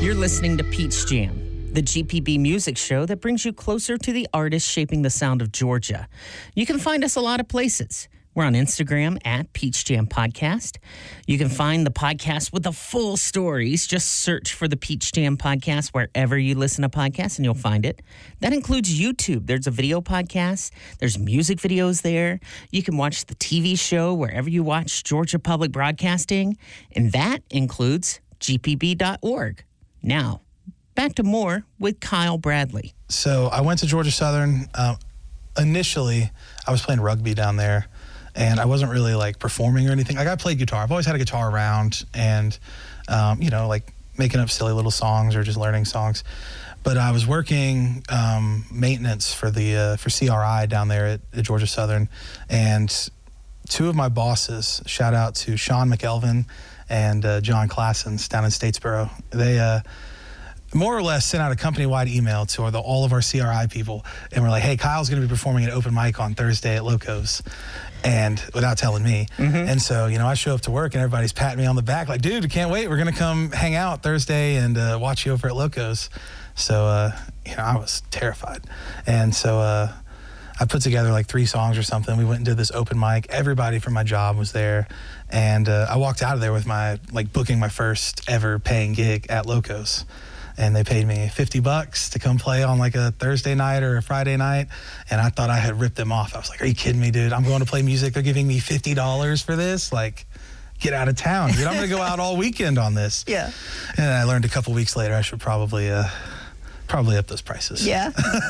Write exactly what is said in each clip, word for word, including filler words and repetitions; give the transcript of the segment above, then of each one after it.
You're listening to Peach Jam, the G P B music show that brings you closer to the artists shaping the sound of Georgia. You can find us a lot of places. We're on Instagram at Peach Jam Podcast. You can find the podcast with the full stories. Just search for the Peach Jam Podcast wherever you listen to podcasts and you'll find it. That includes YouTube. There's a video podcast. There's music videos there. You can watch the T V show wherever you watch Georgia Public Broadcasting. And that includes G P B dot org. Now, back to more with Kyle Bradley. So I went to Georgia Southern. Uh, initially, I was playing rugby down there. And I wasn't really like performing or anything. Like I played guitar. I've always had a guitar around and, um, you know, like making up silly little songs or just learning songs. But I was working um, maintenance for the uh, for C R I down there at, at Georgia Southern. And two of my bosses, shout out to Sean McElvin and uh, John Classens down in Statesboro. They uh, more or less sent out a company-wide email to the, all of our C R I people. And we're like, hey, Kyle's going to be performing an open mic on Thursday at Locos. And without telling me. Mm-hmm. And so, you know, I show up to work and everybody's patting me on the back like, dude, I can't wait. We're going to come hang out Thursday and uh, watch you over at Locos. So, uh, you know, I was terrified. And so uh, I put together like three songs or something. We went and did this open mic. Everybody from my job was there. And uh, I walked out of there with my, like booking my first ever paying gig at Locos. And they paid me fifty bucks to come play on like a Thursday night or a Friday night. And I thought I had ripped them off. I was like, are you kidding me, dude? I'm going to play music. They're giving me fifty dollars for this? Like, get out of town, dude. I'm going to go out all weekend on this. Yeah. And I learned a couple weeks later I should probably, uh, probably up those prices. Yeah.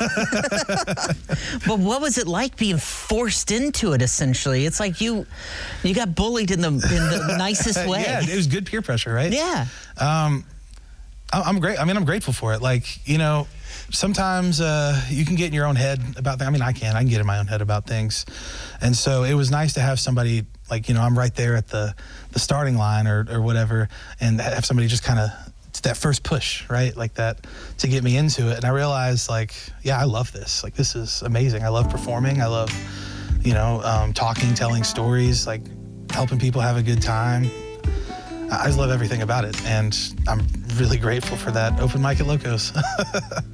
But what was it like being forced into it, essentially? It's like you you got bullied in the, in the nicest way. Yeah, it was good peer pressure, right? Yeah. Um, I'm great. I mean, I'm grateful for it. Like, you know, sometimes uh, you can get in your own head about things. I mean, I can. I can get in my own head about things. And so it was nice to have somebody, like, you know, I'm right there at the, the starting line or, or whatever, and have somebody just kind of, that first push, right? Like that, to get me into it. And I realized, like, yeah, I love this. Like, this is amazing. I love performing. I love, you know, um, talking, telling stories, like helping people have a good time. I just love everything about it, and I'm really grateful for that open mic at Locos.